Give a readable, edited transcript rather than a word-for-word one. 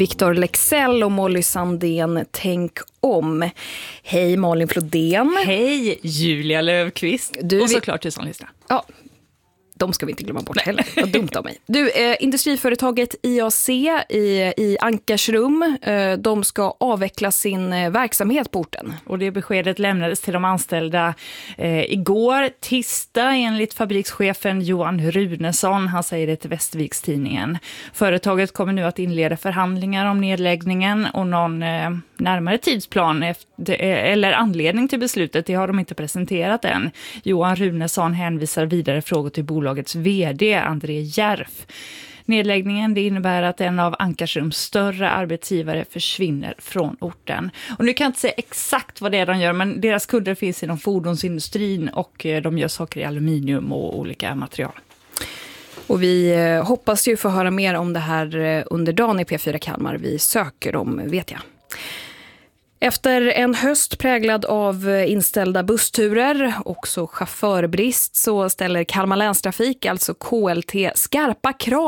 Victor Leksell och Molly Sandén, Tänk om. Hej Malin Flodén. Hej Julia Löfqvist. Och såklart Hushållslistan. Ja, de ska vi inte glömma bort heller. Vad dumt av mig. Du, industriföretaget IAC i Ankarsrum, de ska avveckla sin verksamhet på orten. Och det beskedet lämnades till de anställda igår, tisdag, enligt fabrikschefen Johan Runesson. Han säger det till Västervikstidningen. Företaget kommer nu att inleda förhandlingar om nedläggningen och någon närmare tidsplan eller anledning till beslutet, det har de inte presenterat än. Johan Runesson hänvisar vidare frågor till bolagets vd André Järf. Nedläggningen det innebär att en av Ankarsrums större arbetsgivare försvinner från orten. Och nu kan jag inte säga exakt vad det är de gör, men deras kunder finns inom fordonsindustrin och de gör saker i aluminium och olika material. Och vi hoppas ju få höra mer om det här under dagen i P4 Kalmar. Vi söker dem, vet jag. Efter en höst präglad av inställda bussturer, också chaufförbrist, så ställer Kalmar länstrafik, alltså KLT, skarpa krav